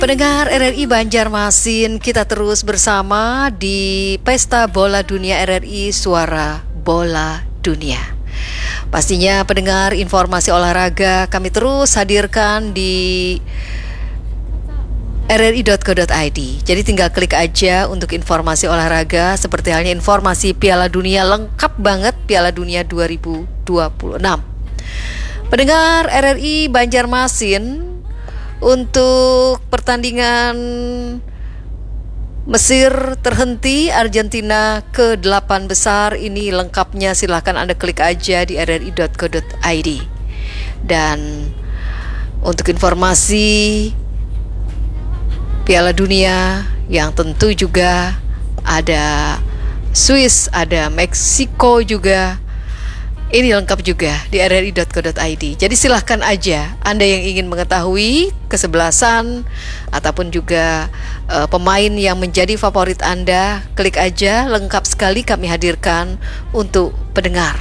Pendengar RRI Banjarmasin, kita terus bersama di Pesta Bola Dunia RRI Suara Bola Dunia. Pastinya pendengar informasi olahraga kami terus hadirkan di rri.co.id. Jadi tinggal klik aja untuk informasi olahraga seperti halnya informasi Piala Dunia, lengkap banget Piala Dunia 2026. Pendengar RRI Banjarmasin, untuk pertandingan Mesir terhenti, Argentina ke-8 besar, ini lengkapnya silahkan Anda klik aja di rri.co.id. Dan untuk informasi Piala Dunia yang tentu juga ada Swiss, ada Meksiko juga, ini lengkap juga di rri.co.id. Jadi silahkan aja Anda yang ingin mengetahui kesebelasan ataupun juga pemain yang menjadi favorit Anda, klik aja, lengkap sekali kami hadirkan untuk pendengar.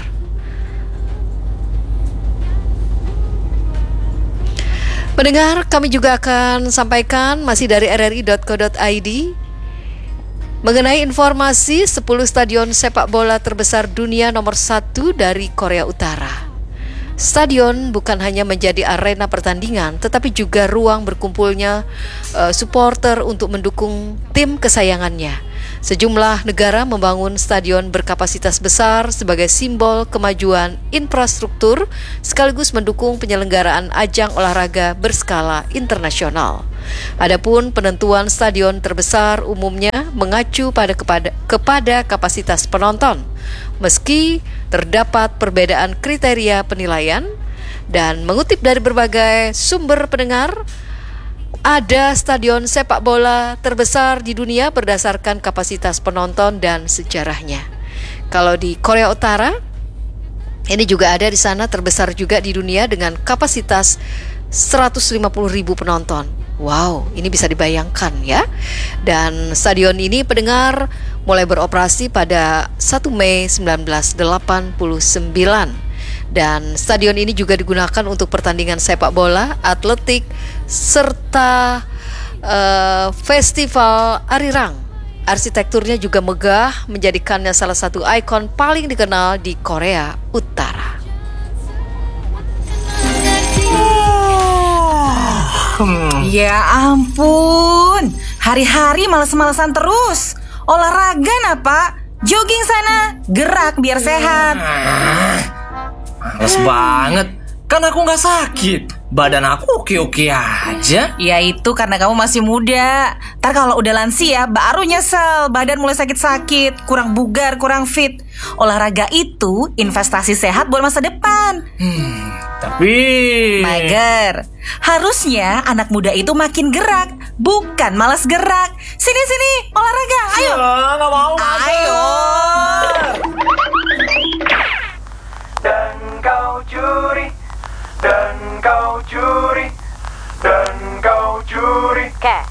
Pendengar, kami juga akan sampaikan masih dari rri.co.id mengenai informasi 10 stadion sepak bola terbesar dunia nomor 1 dari Korea Utara. Stadion bukan hanya menjadi arena pertandingan, tetapi juga ruang berkumpulnya supporter untuk mendukung tim kesayangannya. Sejumlah negara membangun stadion berkapasitas besar sebagai simbol kemajuan infrastruktur sekaligus mendukung penyelenggaraan ajang olahraga berskala internasional. Adapun penentuan stadion terbesar umumnya mengacu kepada kapasitas penonton, meski terdapat perbedaan kriteria penilaian. Dan mengutip dari berbagai sumber pendengar, ada stadion sepak bola terbesar di dunia berdasarkan kapasitas penonton dan sejarahnya. Kalau di Korea Utara, ini juga ada di sana, terbesar juga di dunia dengan kapasitas 150.000 penonton. Wow, ini bisa dibayangkan ya. Dan stadion ini pendengar mulai beroperasi pada 1 Mei 1989. Dan stadion ini juga digunakan untuk pertandingan sepak bola, atletik, serta festival arirang. Arsitekturnya juga megah, menjadikannya salah satu ikon paling dikenal di Korea Utara. Ya ampun, hari-hari males-malesan terus. Olahraga apa? Jogging sana, gerak biar sehat. Males banget, kan aku gak sakit. Badan aku oke-oke aja. Ya itu karena kamu masih muda. Ntar kalau udah lansia baru nyesel, badan mulai sakit-sakit, kurang bugar, kurang fit. Olahraga itu investasi sehat buat masa depan. Tapi Mager. Harusnya anak muda itu makin gerak, bukan malas gerak. Sini, olahraga, ayo. Gak mau. Ayo. Dan kau curi, dan kau curi, dan kau curi. Kek,